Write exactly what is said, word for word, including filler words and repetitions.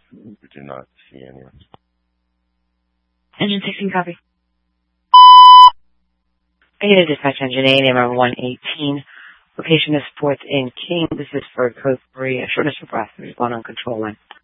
We do not see anyone. Engine sixteen, copy. Beta dispatch engine A, number one eighteen. Location is fourth in King. This is for code three. Shortness for breath. Respond on control line.